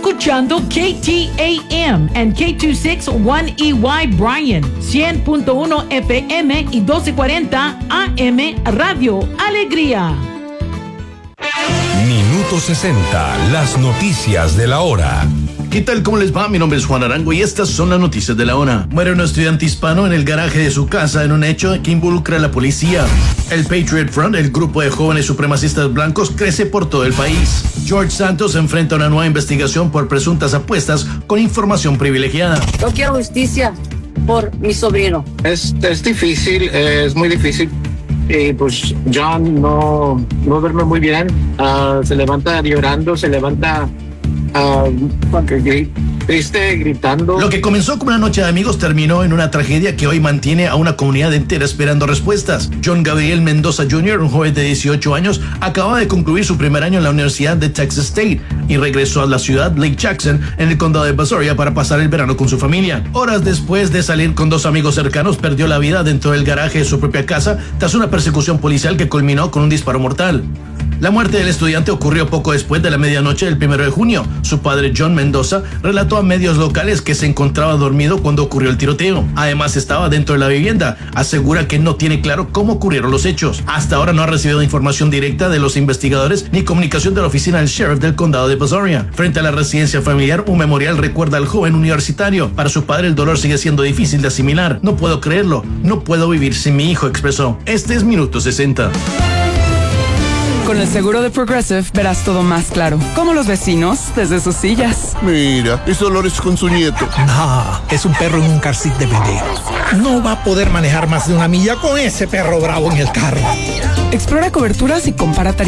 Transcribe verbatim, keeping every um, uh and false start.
escuchando K T A M and K veintiséis one E Y Bryan, cien punto uno F M y doce cuarenta A M Radio Alegría. Minuto sesenta, las noticias de la hora. ¿Qué tal? ¿Cómo les va? Mi nombre es Juan Arango y estas son las noticias de la hora. Muere un estudiante hispano en el garaje de su casa en un hecho que involucra a la policía. El Patriot Front, el grupo de jóvenes supremacistas blancos, crece por todo el país. George Santos enfrenta una nueva investigación por presuntas apuestas con información privilegiada. Yo quiero justicia por mi sobrino. Es, es difícil, es muy difícil. Y pues John no, no duerme muy bien. Uh, se levanta llorando, se levanta uh, triste, gritando. Lo que comenzó como una noche de amigos terminó en una tragedia que hoy mantiene a una comunidad entera esperando respuestas. John Gabriel Mendoza junior, un joven de dieciocho años, acababa de concluir su primer año en la Universidad de Texas State y regresó a la ciudad Lake Jackson en el condado de Brazoria para pasar el verano con su familia. Horas después de salir con dos amigos cercanos, perdió la vida dentro del garaje de su propia casa tras una persecución policial que culminó con un disparo mortal. La muerte del estudiante ocurrió poco después de la medianoche del primero de junio. Su padre, John Mendoza, relató a medios locales que se encontraba dormido cuando ocurrió el tiroteo. Además, estaba dentro de la vivienda. Asegura que no tiene claro cómo ocurrieron los hechos. Hasta ahora no ha recibido información directa de los investigadores ni comunicación de la oficina del sheriff del condado de Brazoria. Frente a la residencia familiar, un memorial recuerda al joven universitario. Para su padre, el dolor sigue siendo difícil de asimilar. No puedo creerlo. No puedo vivir sin mi hijo, expresó. Este es Minuto sesenta. Con el seguro de Progressive verás todo más claro. Como los vecinos desde sus sillas. Mira, es Dolores con su nieto. No, es un perro en un car seat de bebé. No va a poder manejar más de una milla con ese perro bravo en el carro. Explora coberturas y compara tarifas.